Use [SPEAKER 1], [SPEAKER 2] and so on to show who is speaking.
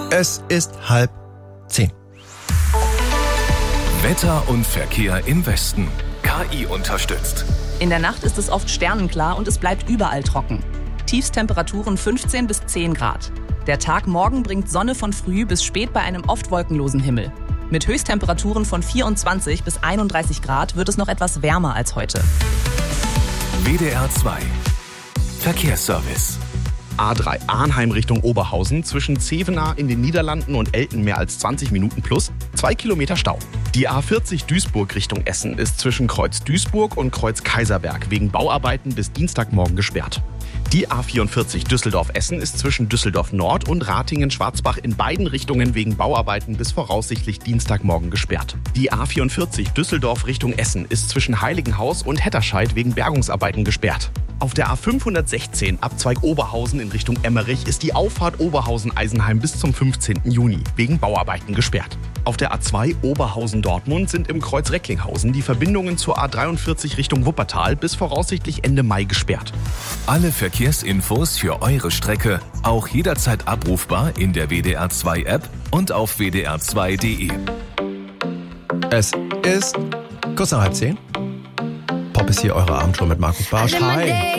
[SPEAKER 1] Es ist 9:30.
[SPEAKER 2] Wetter und Verkehr im Westen. KI unterstützt.
[SPEAKER 3] In der Nacht ist es oft sternenklar und es bleibt überall trocken. Tiefstemperaturen 15 bis 10 Grad. Der Tag morgen bringt Sonne von früh bis spät bei einem oft wolkenlosen Himmel. Mit Höchsttemperaturen von 24 bis 31 Grad wird es noch etwas wärmer als heute.
[SPEAKER 2] WDR 2 Verkehrsservice.
[SPEAKER 4] A3 Arnheim Richtung Oberhausen, zwischen Zevenaar in den Niederlanden und Elten mehr als 20 Minuten plus, 2 Kilometer Stau. Die A40 Duisburg Richtung Essen ist zwischen Kreuz Duisburg und Kreuz Kaiserberg wegen Bauarbeiten bis Dienstagmorgen gesperrt. Die A44 Düsseldorf-Essen ist zwischen Düsseldorf Nord und Ratingen-Schwarzbach in beiden Richtungen wegen Bauarbeiten bis voraussichtlich Dienstagmorgen gesperrt. Die A44 Düsseldorf Richtung Essen ist zwischen Heiligenhaus und Hetterscheid wegen Bergungsarbeiten gesperrt. Auf der A516 Abzweig Oberhausen in Richtung Emmerich ist die Auffahrt Oberhausen-Eisenheim bis zum 15. Juni wegen Bauarbeiten gesperrt. Auf der A2 Oberhausen-Dortmund sind im Kreuz Recklinghausen die Verbindungen zur A43 Richtung Wuppertal bis voraussichtlich Ende Mai gesperrt.
[SPEAKER 2] Alle Verkehrsinfos für eure Strecke auch jederzeit abrufbar in der WDR 2 App und auf wdr2.de.
[SPEAKER 1] Es ist kurz nach 9:30. Pop ist hier, eure Abendshow mit Markus Barsch. Hi.